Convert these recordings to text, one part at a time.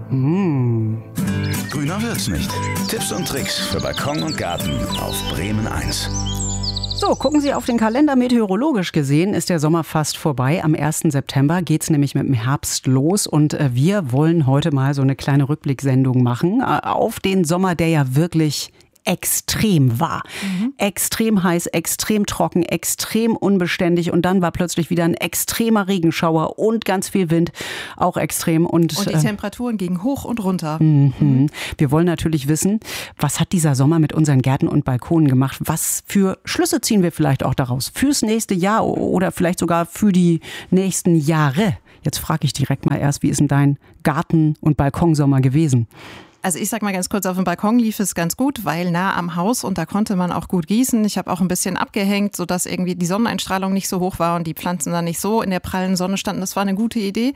Grüner wird's nicht. Tipps und Tricks für Balkon und Garten auf Bremen 1. So, gucken Sie auf den Kalender. Meteorologisch gesehen ist der Sommer fast vorbei. Am 1. September geht's nämlich mit dem Herbst los und wir wollen heute mal so eine kleine Rückblicksendung machen auf den Sommer, der ja wirklich extrem war. Extrem heiß, extrem trocken, extrem unbeständig und dann war plötzlich wieder ein extremer Regenschauer und ganz viel Wind, auch extrem. Und die Temperaturen gingen hoch und runter. Wir wollen natürlich wissen, was hat dieser Sommer mit unseren Gärten und Balkonen gemacht? Was für Schlüsse ziehen wir vielleicht auch daraus? Fürs nächste Jahr oder vielleicht sogar für die nächsten Jahre? Jetzt frage ich direkt mal erst, wie ist denn dein Garten- und Balkonsommer gewesen? Also ich sag mal ganz kurz, auf dem Balkon lief es ganz gut, weil nah am Haus und da konnte man auch gut gießen. Ich habe auch ein bisschen abgehängt, sodass irgendwie die Sonneneinstrahlung nicht so hoch war und die Pflanzen dann nicht so in der prallen Sonne standen. Das war eine gute Idee.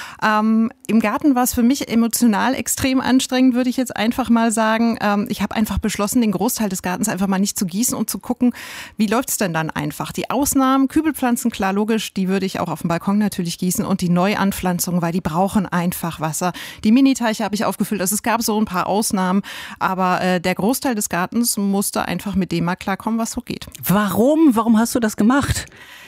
Im Garten war es für mich emotional extrem anstrengend, würde ich jetzt einfach mal sagen. Ich habe einfach beschlossen, den Großteil des Gartens einfach mal nicht zu gießen und zu gucken, wie läuft es denn dann einfach. Die Ausnahmen, Kübelpflanzen, klar, logisch, die würde ich auch auf dem Balkon natürlich gießen und die Neuanpflanzungen, weil die brauchen einfach Wasser. Die Miniteiche habe ich aufgefüllt. Also es gab so ein paar Ausnahmen, aber der Großteil des Gartens musste einfach mit dem mal klarkommen, was so geht. Warum? Warum hast du das gemacht?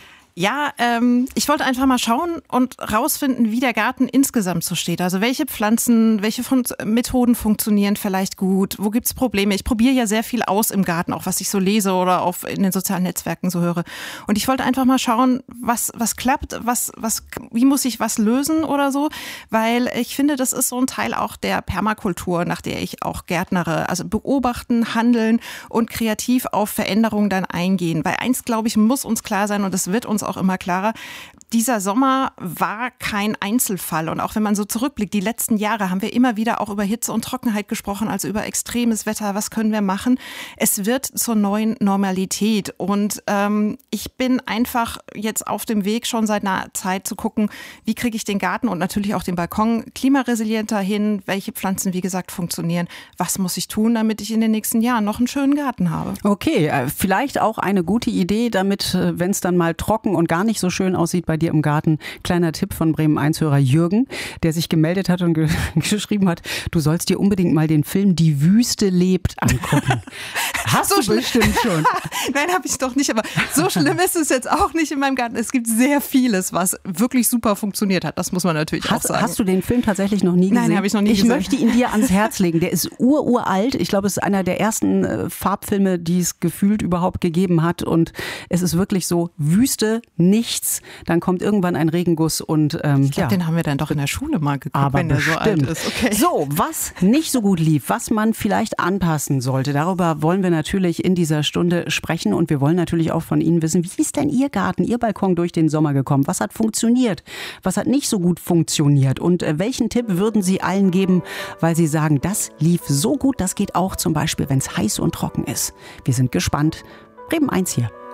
Ja, ich wollte einfach mal schauen und rausfinden, wie der Garten insgesamt so steht. Also welche Pflanzen, welche Methoden funktionieren vielleicht gut, wo gibt's Probleme? Ich probiere ja sehr viel aus im Garten, auch was ich so lese oder in den sozialen Netzwerken so höre. Und ich wollte einfach mal schauen, was klappt, wie muss ich was lösen oder so, weil ich finde, das ist so ein Teil auch der Permakultur, nach der ich auch gärtnere. Also beobachten, handeln und kreativ auf Veränderungen dann eingehen. Weil eins, glaube ich, muss uns klar sein und es wird uns auch immer klarer. Dieser Sommer war kein Einzelfall und auch wenn man so zurückblickt, die letzten Jahre haben wir immer wieder auch über Hitze und Trockenheit gesprochen, also über extremes Wetter, was können wir machen? Es wird zur neuen Normalität und ich bin einfach jetzt auf dem Weg schon seit einer Zeit zu gucken, wie kriege ich den Garten und natürlich auch den Balkon klimaresilienter hin, welche Pflanzen wie gesagt funktionieren, was muss ich tun, damit ich in den nächsten Jahren noch einen schönen Garten habe. Okay, vielleicht auch eine gute Idee, damit, wenn es dann mal trocken und gar nicht so schön aussieht bei dir im Garten. Kleiner Tipp von Bremen 1-Hörer Jürgen, der sich gemeldet hat und geschrieben hat, du sollst dir unbedingt mal den Film Die Wüste lebt angucken. Hast du bestimmt schon. Nein, habe ich doch nicht, aber so schlimm ist es jetzt auch nicht in meinem Garten. Es gibt sehr vieles, was wirklich super funktioniert hat. Das muss man natürlich auch sagen. Hast du den Film tatsächlich noch nie gesehen? Nein, habe ich noch nie gesehen. Ich möchte ihn dir ans Herz legen. Der ist uralt. Ich glaube, es ist einer der ersten Farbfilme, die es gefühlt überhaupt gegeben hat. Und es ist wirklich so, Wüste, nichts. Dann kommt irgendwann ein Regenguss und ich glaube, den haben wir dann doch in der Schule mal geguckt, aber wenn der so alt ist. Okay. So, was nicht so gut lief, was man vielleicht anpassen sollte, darüber wollen wir natürlich in dieser Stunde sprechen und wir wollen natürlich auch von Ihnen wissen, wie ist denn Ihr Garten, Ihr Balkon durch den Sommer gekommen? Was hat funktioniert? Was hat nicht so gut funktioniert? Und welchen Tipp würden Sie allen geben, weil Sie sagen, das lief so gut, das geht auch zum Beispiel, wenn es heiß und trocken ist. Wir sind gespannt. Bremen 1 hier.